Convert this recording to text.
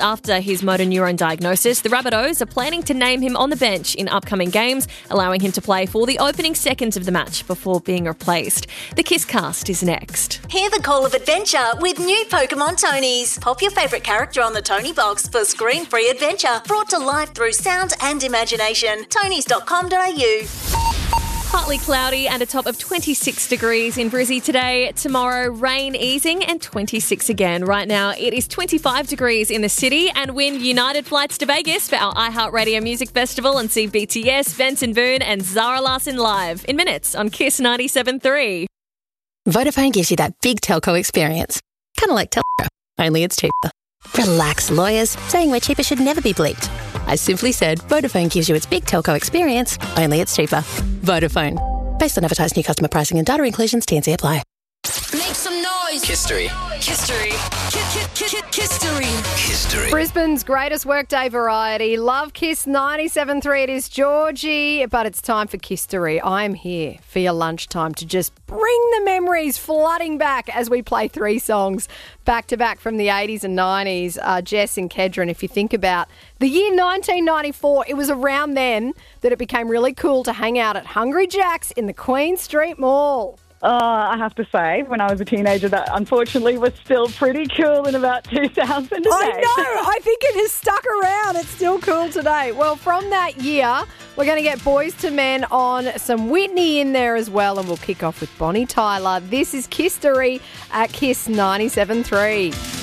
After his motor neurone diagnosis, the Rabbitohs are planning to name him on the bench in upcoming games, allowing him to play for the opening seconds of the match before being replaced. The Kiss Cast is next. Hear the call of adventure with new Pokemon Tonys. Pop your favourite character on the Tony box for screen-free adventure, brought to life through sound and imagination. Tonys.com.au. Partly cloudy and a top of 26 degrees in Brizzy today. Tomorrow, rain easing and 26 again. Right now, it is 25 degrees in the city, and win United flights to Vegas for our iHeartRadio Music Festival and see BTS, Benson Boone and Zara Larsson live in minutes on Kiss 97.3. Vodafone gives you that big telco experience. Kind of like Telstra, only it's cheaper. Relax, lawyers. Saying we're cheaper should never be bleeped. I simply said Vodafone gives you its big telco experience, only it's cheaper. Vodafone. Based on advertised new customer pricing and data inclusions, T&C apply. Make some noise. History. History. History. History. Brisbane's greatest workday variety. Love Kiss 97.3. It is Georgie, but it's time for Kistery. I'm here for your lunchtime to just bring the memories flooding back as we play three songs back to back from the 80s and 90s. Jess and Kedron, if you think about the year 1994, it was around then that it became really cool to hang out at Hungry Jack's in the Queen Street Mall. I have to say, when I was a teenager, that unfortunately was still pretty cool in about 2008. I know. I think it has stuck around. It's still cool today. Well, from that year, we're going to get Boys to Men on, some Whitney in there as well, and we'll kick off with Bonnie Tyler. This is Kistery at Kiss 97.3.